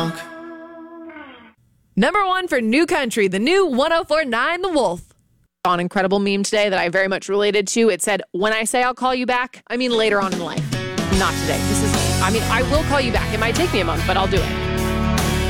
Number one for New Country, the new 104.9 The Wolf. On incredible meme today that I very much related to. It said, when I say I'll call you back, I mean later on in life. Not today. I will call you back. It might take me a month, but I'll do it.